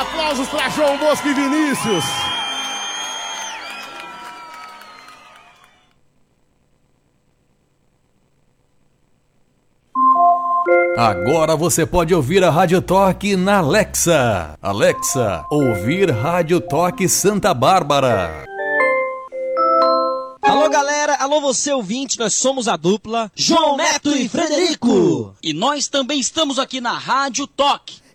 Aplausos para João Bosco e Vinícius. Agora você pode ouvir a Rádio Toque na Alexa. Alexa, ouvir Rádio Toque Santa Bárbara. Alô galera, alô você ouvinte, nós somos a dupla João Neto e Frederico. E nós também estamos aqui na Rádio Toque.